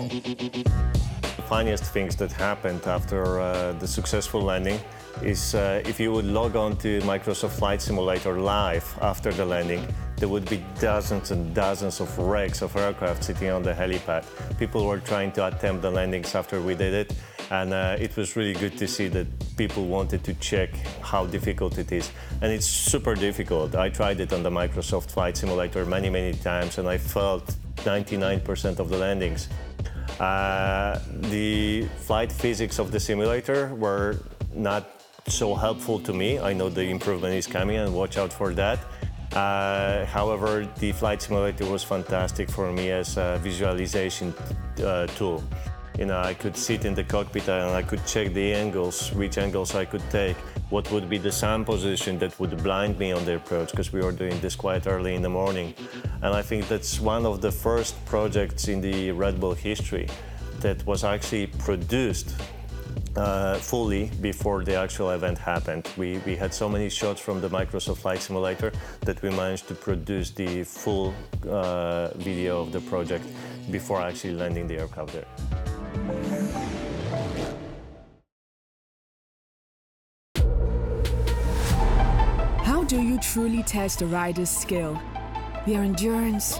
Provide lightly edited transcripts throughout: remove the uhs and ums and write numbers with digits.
The funniest things that happened after the successful landing is if you would log on to Microsoft Flight Simulator live after the landing, there would be dozens and dozens of wrecks of aircraft sitting on the helipad. People were trying to attempt the landings after we did it, and it was really good to see that people wanted to check how difficult it is. And it's super difficult. I tried it on the Microsoft Flight Simulator many, many times, and I failed 99% of the landings. The flight physics of the simulator were not so helpful to me. I know the improvement is coming, and watch out for that. However, the flight simulator was fantastic for me as a visualization tool. You know, I could sit in the cockpit and I could check the angles, which angles I could take, what would be the sun position that would blind me on the approach, because we were doing this quite early in the morning. And I think that's one of the first projects in the Red Bull history that was actually produced fully before the actual event happened. We had so many shots from the Microsoft Flight Simulator that we managed to produce the full video of the project before actually landing the aircraft there. How do you truly test a rider's skill? Their endurance,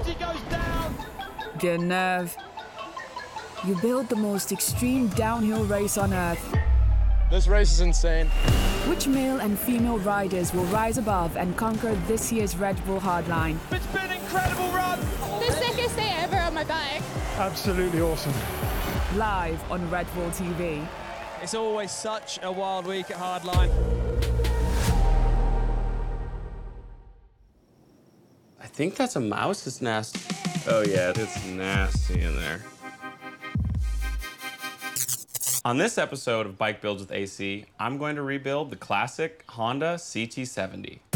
their nerve. You build the most extreme downhill race on Earth. This race is insane. Which male and female riders will rise above and conquer this year's Red Bull Hardline? It's been an incredible run. The sickest day ever on my bike. Absolutely awesome. Live on Red Bull TV. It's always such a wild week at Hardline. I think that's a mouse's nest. Oh yeah, it's nasty in there. On this episode of Bike Builds with AC, I'm going to rebuild the classic Honda CT70.